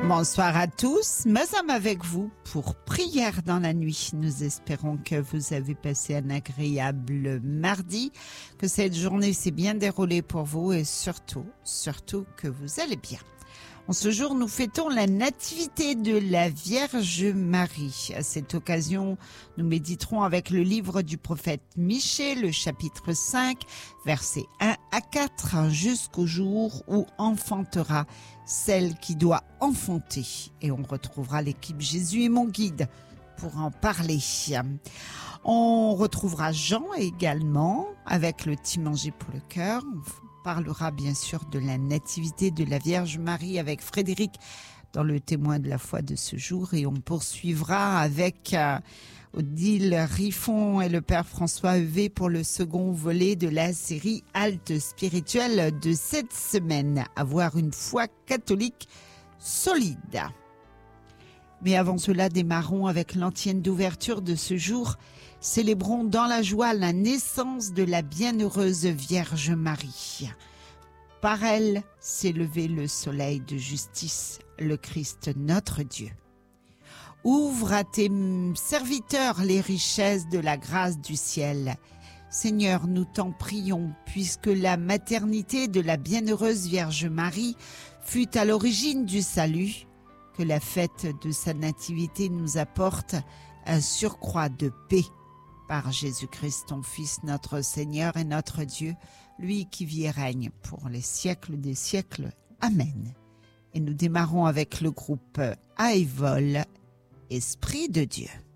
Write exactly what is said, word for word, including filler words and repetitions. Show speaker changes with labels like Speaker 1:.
Speaker 1: Bonsoir à tous, nous sommes avec vous pour Prière dans la nuit. Nous espérons que vous avez passé un agréable mardi, que cette journée s'est bien déroulée pour vous et surtout, surtout que vous allez bien. En ce jour, nous fêtons la nativité de la Vierge Marie. À cette occasion, nous méditerons avec le livre du prophète Michée, le chapitre cinq, versets un à quatre, jusqu'au jour où enfantera celle qui doit enfanter. Et on retrouvera l'équipe Jésus est mon guide pour en parler. On retrouvera Jean également avec le petit manger pour le cœur. On parlera bien sûr de la nativité de la Vierge Marie avec Frédéric dans le témoin de la foi de ce jour. Et on poursuivra avec euh, Odile Riffon et le Père François Heuvé pour le second volet de la série Halte spirituelle de cette semaine. Avoir une foi catholique solide. Mais avant cela, démarrons avec l'antienne d'ouverture de ce jour. Célébrons dans la joie la naissance de la bienheureuse Vierge Marie. Par elle s'est levé le soleil de justice, le Christ notre Dieu. Ouvre à tes serviteurs les richesses de la grâce du ciel. Seigneur, nous t'en prions, puisque la maternité de la bienheureuse Vierge Marie fut à l'origine du salut, que la fête de sa nativité nous apporte un surcroît de paix. Par Jésus-Christ, ton Fils, notre Seigneur et notre Dieu, lui qui vit et règne pour les siècles des siècles. Amen. Et nous démarrons avec le groupe Aévol, Esprit de Dieu.